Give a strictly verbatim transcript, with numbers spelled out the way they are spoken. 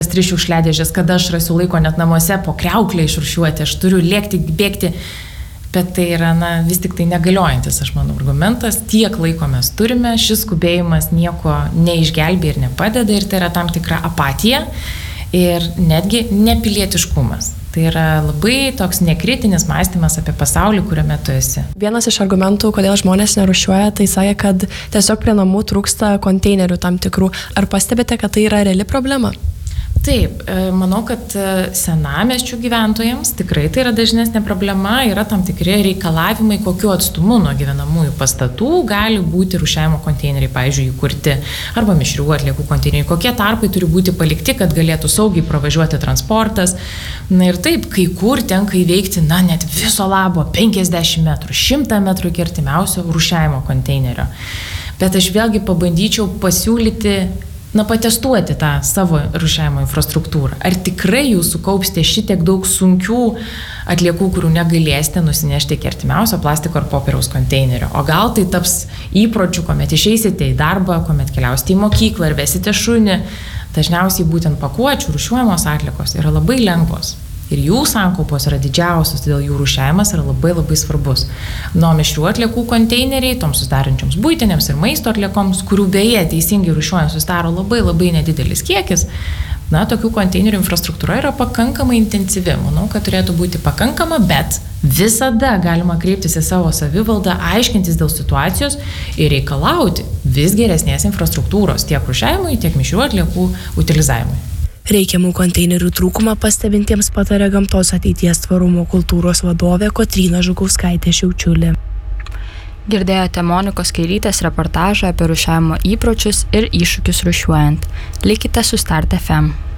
tris šiukšliadėžes, kada aš rasiu laiko net namuose po kriauklę išrūšiuoti, aš turiu lėkti, bėgti. Bet tai yra, na, vis tik tai negaliojantis, aš manau, argumentas. Tiek laiko mes turime, šis skubėjimas nieko neišgelbė ir nepadeda ir tai yra tam tikra apatija ir netgi nepilietiškumas. Tai yra labai toks nekritinis mąstymas apie pasaulį, kuriame tu esi. Vienas iš argumentų, kodėl žmonės nerūšiuoja, tai sakė, kad tiesiog prie namų trūksta konteinerių tam tikrų. Ar pastebite, kad tai yra reali problema? Taip, manau, kad senamiesčių gyventojams tikrai tai yra dažnesnė problema, yra tam tikri reikalavimai, kokiu atstumu nuo gyvenamųjų pastatų gali būti rūšiavimo konteineriai, pavyzdžiui, įkurti, arba mišrių atliekų konteineriai, kokie tarpai turi būti palikti, kad galėtų saugiai pravažiuoti transportas. Na ir taip, kai kur tenka įveikti, na, net viso labo penkiasdešimt metrų, šimtą metrų iki artimiausio rūšiavimo konteinerio. Bet aš vėlgi pabandyčiau pasiūlyti na, patestuoti tą savo rūšiavimo infrastruktūrą. Ar tikrai jūs sukaupsite šitiek daug sunkių atliekų, kurių negalėsite nusinešti iki artimiausio plastiko ar popieriaus konteinerio? O gal tai taps įpročiu, kuomet išeisite į darbą, kuomet keliausite į mokyklą ir vesite šunį. Dažniausiai būtent pakuočių rūšiuojamos atliekos yra labai lengvos. Ir jų sankaupos yra didžiausios, todėl jų rūšiavimas yra labai labai svarbus. Nuo mišrių atliekų konteineriai, toms susidarančioms buitinėms ir maisto atliekoms, kurių beje teisingai rūšiuojant susidaro labai labai nedidelis kiekis, na, tokių konteinerių infrastruktūra yra pakankamai intensyvi. Manau, kad turėtų būti pakankama, bet visada galima kreiptis į savo savivaldą, aiškintis dėl situacijos ir reikalauti vis geresnės infrastruktūros tiek rūšiavimui, tiek mišrių atliekų utilizavimui. Reikiamų konteinerių trūkumą pastebintiems patarė gamtos ateities tvarumo kultūros vadovė Kotryna Žukauskaitė Šiaučiulė. Girdėjote Monikos Kairytės reportažą apie rūšiavimo įpročius ir iššūkius rūšiuojant. Likite su Start F M.